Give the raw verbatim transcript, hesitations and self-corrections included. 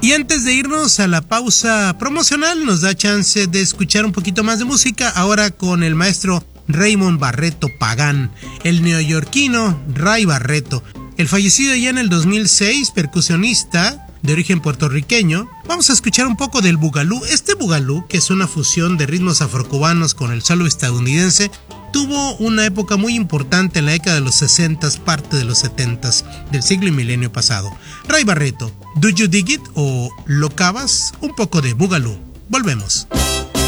Y antes de irnos a la pausa promocional, nos da chance de escuchar un poquito más de música, ahora con el maestro Raymond Barreto Pagán, el neoyorquino Ray Barreto, el fallecido ya en el dos mil seis, percusionista de origen puertorriqueño. Vamos a escuchar un poco del bugalú. Este bugalú, que es una fusión de ritmos afrocubanos con el solo estadounidense, tuvo una época muy importante en la década de los sesentas, parte de los setentas del siglo y milenio pasado. Ray Barreto, Do You Dig It o Lo Cavas, un poco de bugalú. Volvemos.